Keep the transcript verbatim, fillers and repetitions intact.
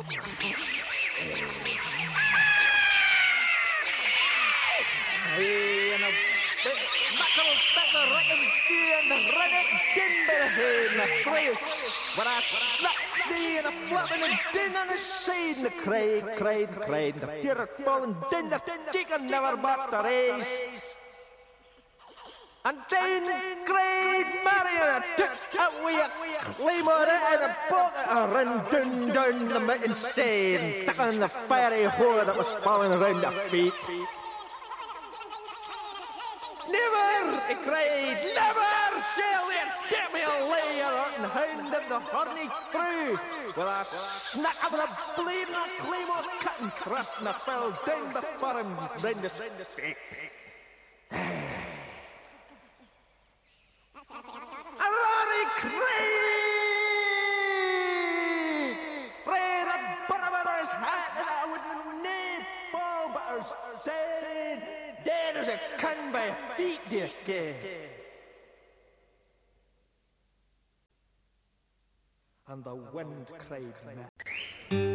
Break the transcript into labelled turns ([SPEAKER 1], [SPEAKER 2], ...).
[SPEAKER 1] Hey, and a big knuckle back the reckon and the running din by the head and the free. But I snap thee and a flapping and din on the side and the cried, cried, cried. The deer falling din, the chicken never back the race. And then cried Marion took away a claymore and a pocket and ran down, down the mountain side, stuck on the fiery hole that was falling around their feet. Never, he cried, never shall the devil lay a rotten hound of the horny crew. With a snack of the blade and a claymore cut and thrust and a fell down before him round his feet. A roaring cry! Fred had bought his hat and I would nae fall but I was dead, dead as a can by feet, dear ken. And the wind cried,